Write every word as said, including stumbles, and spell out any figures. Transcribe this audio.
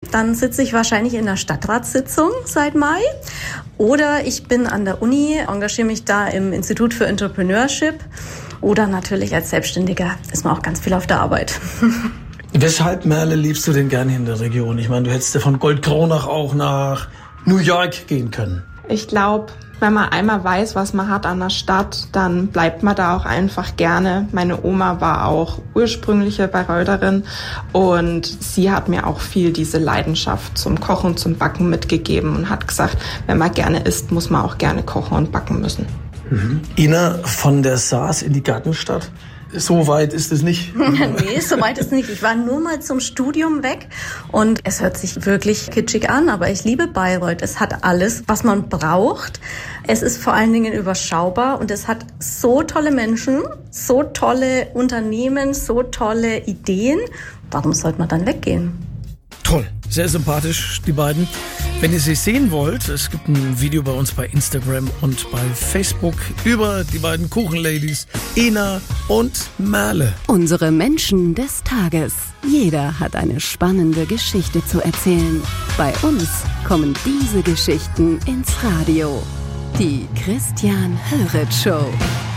dann sitze ich wahrscheinlich in der Stadtratssitzung seit Mai. Oder ich bin an der Uni, engagiere mich da im Institut für Entrepreneurship. Oder natürlich als Selbstständiger ist man auch ganz viel auf der Arbeit. Weshalb, Merle, lebst du denn gerne in der Region? Ich meine, du hättest ja von Goldkronach auch nach New York gehen können. Ich glaube, wenn man einmal weiß, was man hat an der Stadt, dann bleibt man da auch einfach gerne. Meine Oma war auch ursprüngliche Bayreutherin und sie hat mir auch viel diese Leidenschaft zum Kochen, zum Backen mitgegeben und hat gesagt, wenn man gerne isst, muss man auch gerne kochen und backen müssen. Mhm. Ina, von der Saas in die Gartenstadt? So weit ist es nicht. Nee, so weit ist es nicht. Ich war nur mal zum Studium weg und es hört sich wirklich kitschig an, aber ich liebe Bayreuth. Es hat alles, was man braucht. Es ist vor allen Dingen überschaubar und es hat so tolle Menschen, so tolle Unternehmen, so tolle Ideen. Warum sollte man dann weggehen? Toll, sehr sympathisch, die beiden. Wenn ihr sie sehen wollt, es gibt ein Video bei uns bei Instagram und bei Facebook über die beiden Kuchenladies Ina und Merle. Unsere Menschen des Tages. Jeder hat eine spannende Geschichte zu erzählen. Bei uns kommen diese Geschichten ins Radio. Die Christian Höritz Show.